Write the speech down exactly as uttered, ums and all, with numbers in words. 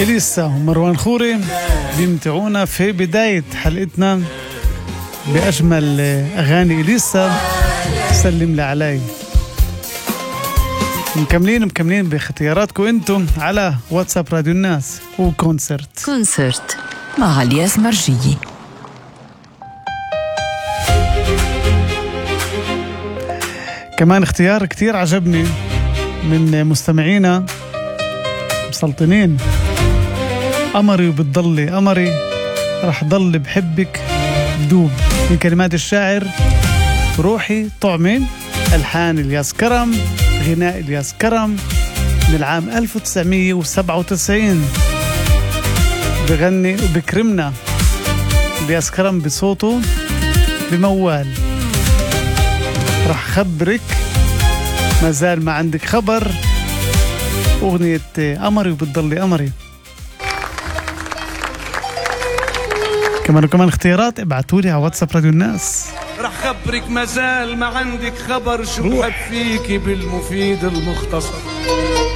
إليسا ومروان خوري بيمتعونا في بداية حلقتنا بأجمل أغاني إليسا. سلم لي علي. مكملين مكملين باختياراتكم انتم على واتساب راديو الناس. وكونسرت كونسرت مع الياس مرجية. كمان اختيار كتير عجبني من مستمعينا مسلطنين. قمري وبتضلي قمري رح ضل بحبك دوب، من كلمات الشاعر روحي طعمين، ألحان الياس كرم، غناء الياس كرم من العام ألف وتسعمية وسبعة وتسعين. بغني وبكرمنا الياس كرم بصوته بموال. رح خبرك ما زال ما عندك خبر، أغنية قمري وبتضلي قمري. كمان وكمان اختيارات ابعتولي على واتساب راديو الناس. رح خبرك ما زال ما عندك خبر، شو بحب فيكي بالمفيد المختصر.